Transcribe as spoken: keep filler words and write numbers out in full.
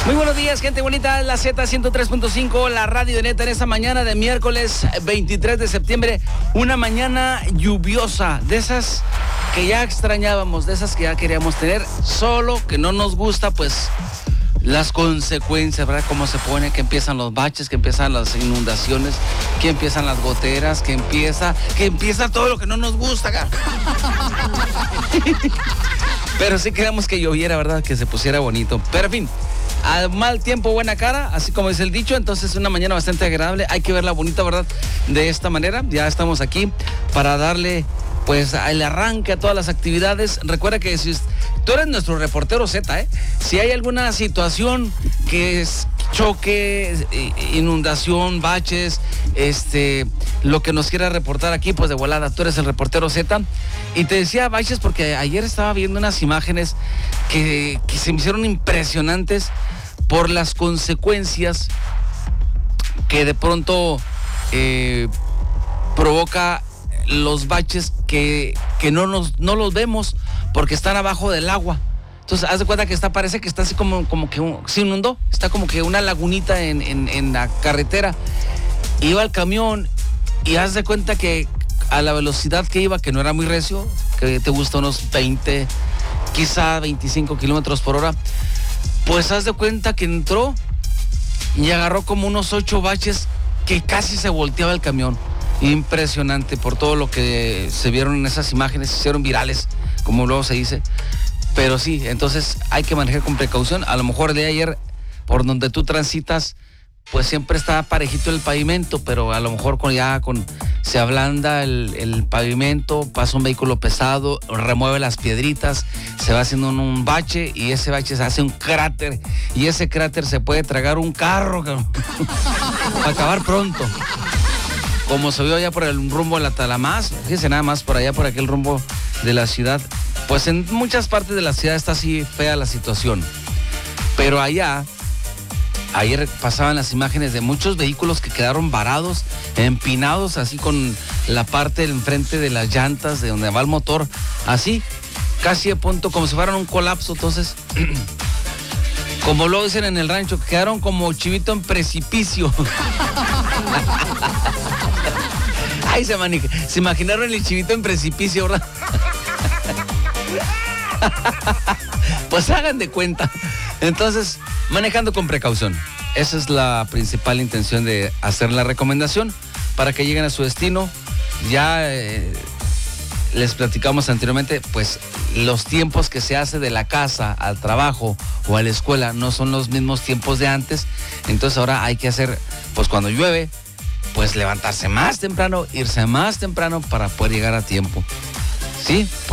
Muy buenos días, gente bonita, la Z ciento tres punto cinco, la radio de Neta en esta mañana de miércoles veintitrés de septiembre, una mañana lluviosa, de esas que ya extrañábamos, de esas que ya queríamos tener, solo que no nos gusta, pues, las consecuencias, ¿verdad? Cómo se pone, que empiezan los baches, que empiezan las inundaciones, que empiezan las goteras, que empieza, que empieza todo lo que no nos gusta acá. Pero sí queríamos que lloviera, ¿verdad? Que se pusiera bonito. Pero en fin, al mal tiempo, buena cara, así como dice el dicho. Entonces, una mañana bastante agradable. Hay que verla bonita, ¿verdad? De esta manera. Ya estamos aquí para darle, pues, el arranque a todas las actividades. Recuerda que si tú eres nuestro reportero Z, ¿eh? Si hay alguna situación que es choque, inundación, baches, este, lo que nos quiera reportar aquí, pues de volada, tú eres el reportero Z. Y te decía baches porque ayer estaba viendo unas imágenes que, que se me hicieron impresionantes por las consecuencias que de pronto eh, provoca los baches que, que no, nos, no los vemos porque están abajo del agua. Entonces, haz de cuenta que está, parece que está así como, como que un, se inundó, está como que una lagunita en, en, en la carretera. Iba el camión y haz de cuenta que a la velocidad que iba, que no era muy recio, que te gusta unos veinte, quizá veinticinco kilómetros por hora, pues haz de cuenta que entró y agarró como unos ocho baches que casi se volteaba el camión. Impresionante por todo lo que se vieron en esas imágenes, se hicieron virales, como luego se dice. Pero sí, entonces hay que manejar con precaución. A lo mejor el día de ayer, por donde tú transitas, pues siempre está parejito el pavimento, pero a lo mejor con ya con se ablanda el, el pavimento, pasa un vehículo pesado, remueve las piedritas, se va haciendo un, un bache y ese bache se hace un cráter y ese cráter se puede tragar un carro para acabar pronto. Como se vio allá por el rumbo de la Talamás, fíjense nada más por allá, por aquel rumbo de la ciudad, pues en muchas partes de la ciudad está así fea la situación. Pero allá, ayer pasaban las imágenes de muchos vehículos que quedaron varados, empinados, así con la parte del enfrente de las llantas, de donde va el motor, así, casi a punto, como si fueran un colapso. Entonces, como lo dicen en el rancho, quedaron como chivito en precipicio. Ay, se, mani- se imaginaron el chivito en precipicio, ¿verdad? Pues hagan de cuenta. Entonces, manejando con precaución. Esa es la principal intención de hacer la recomendación para que lleguen a su destino. Ya eh, les platicamos anteriormente, pues los tiempos que se hace de la casa al trabajo o a la escuela no son los mismos tiempos de antes. Entonces ahora hay que hacer, pues cuando llueve, pues levantarse más temprano, irse más temprano para poder llegar a tiempo. ¿Sí?